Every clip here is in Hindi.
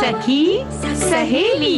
सखी सहेली।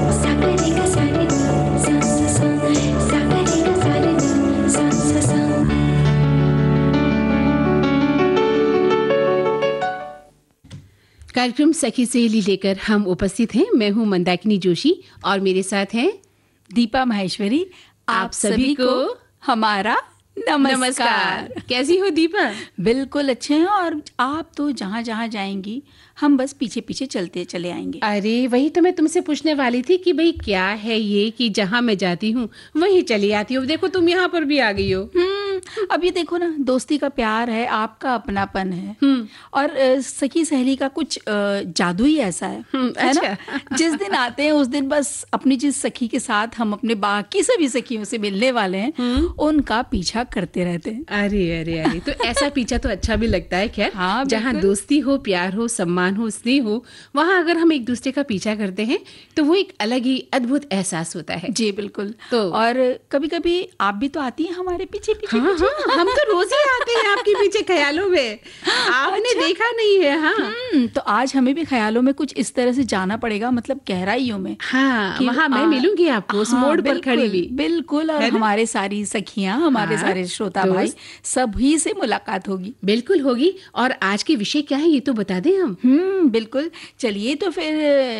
कार्यक्रम सखी सहेली लेकर हम उपस्थित हैं। मैं हूं मंदाकिनी जोशी और मेरे साथ हैं दीपा माहेश्वरी। आप सभी को हमारा नमस्कार। कैसी हो दीपा? बिल्कुल अच्छे हैं। और आप तो जहाँ जहाँ जाएंगी हम बस पीछे पीछे चलते चले आएंगे। अरे वही तो मैं तुमसे पूछने वाली थी कि भाई क्या है ये कि जहाँ मैं जाती हूँ वही चली आती हूँ। देखो तुम यहाँ पर भी आ गई हो। अब ये देखो ना, दोस्ती का प्यार है, आपका अपनापन है और सखी सहेली का कुछ जादू ही ऐसा है, है अच्छा। ना? जिस दिन आते हैं उस दिन बस अपनी जिस सखी के साथ हम अपने बाकी सभी सखियों से मिलने वाले हैं उनका पीछा करते रहते हैं। अरे अरे अरे, तो ऐसा पीछा तो अच्छा भी लगता है। खैर हाँ, जहाँ दोस्ती हो, प्यार हो, सम्मान हो, स्नेह हो, वहाँ अगर हम एक दूसरे का पीछा करते हैं तो वो एक अलग ही अद्भुत एहसास होता है। जी बिल्कुल। तो और कभी कभी आप भी तो आती हैं हमारे पीछे पीछे। हाँ, हाँ, हम तो रोज ही आते हैं आपके पीछे ख्यालों में। आपने देखा नहीं है? हाँ। तो आज हमें भी ख्यालों में कुछ इस तरह से जाना पड़ेगा, मतलब गहराइयों में। हाँ, वहाँ मैं मिलूंगी आपको उस मोड़ पर खड़ी हुई। बिल्कुल। और हमारे सारी सखियां, हमारे सारे श्रोता भाई सभी से मुलाकात होगी। बिल्कुल होगी। और आज के विषय क्या है ये तो बता दें हम। बिल्कुल। चलिए तो फिर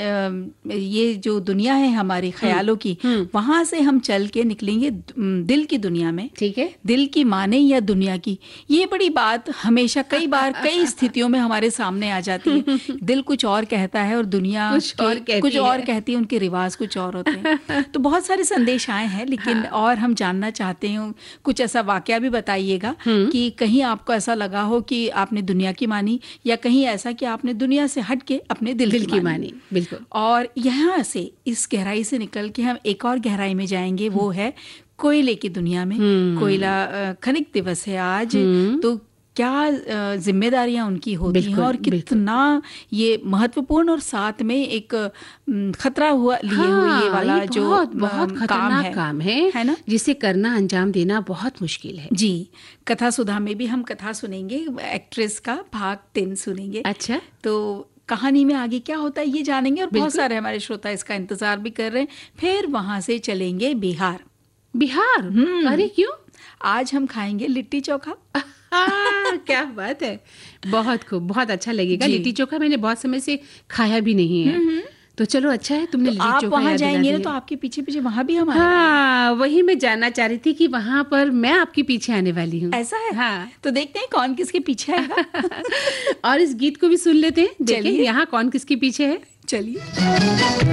ये जो दुनिया है हमारी ख्यालों की, वहां से हम चल के निकलेंगे दिल की दुनिया में। ठीक है। दिल की माने या दुनिया की, ये बड़ी बात हमेशा कई बार कई स्थितियों में हमारे सामने आ जाती है। दिल कुछ और कहता है और दुनिया कुछ और कहती है, उनके रिवाज कुछ और होते हैं। तो बहुत सारे संदेश आए हैं, लेकिन और हम जानना चाहते हैं, कुछ ऐसा वाकया भी बताइएगा कि कहीं आपको ऐसा लगा हो कि आपने दुनिया की मानी, या कहीं ऐसा कि आपने दुनिया से हट के अपने दिल की मानी। बिल्कुल। और यहाँ से इस गहराई से निकल के हम एक और गहराई में जाएंगे, वो है कोयले की दुनिया में। कोयला खनिक दिवस है आज, तो क्या जिम्मेदारियां उनकी होती हैं और कितना ये महत्वपूर्ण और साथ में एक खतरा हुआ लिए हुए ये वाला ये जो बहुत खतरनाक काम है ना, जिसे करना अंजाम देना बहुत मुश्किल है। जी। कथा सुधा में भी हम कथा सुनेंगे, एक्ट्रेस का भाग 3 सुनेंगे। अच्छा। तो कहानी में आगे क्या होता है ये जानेंगे, और बहुत सारे हमारे श्रोता इसका इंतजार भी कर रहे हैं। फिर वहां से चलेंगे बिहार। बिहार? अरे क्यों? आज हम खाएंगे लिट्टी चोखा। क्या बात है, बहुत खूब, बहुत अच्छा लगेगा। लिट्टी चोखा मैंने बहुत समय से खाया भी नहीं है। तो चलो अच्छा है तुमने लिट्टी चोखा वहां जाएंगे ना, तो आपके पीछे पीछे वहां भी हम आएंगे। हाँ, वही मैं जानना चाह रही थी कि वहां पर मैं आपके पीछे आने वाली हूँ। ऐसा है? हाँ। तो देखते हैं कौन किसके पीछे आएगा। और इस गीत को भी सुन लेते हैं, देखिए यहाँ कौन किसके पीछे है। चलिए।